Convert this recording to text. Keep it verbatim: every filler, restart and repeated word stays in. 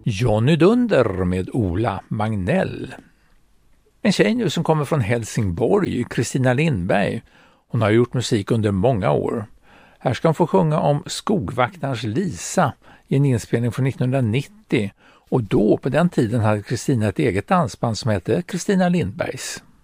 Johnny Dunder med Ola Magnell. En tjej nu som kommer från Helsingborg, Kristina Lindberg. Hon har gjort musik under många år. Här ska hon få sjunga om Skogvaktarens Lisa i en inspelning från nittonhundranittio. Och då, på den tiden, hade Kristina ett eget dansband som hette Kristina Lindbergs.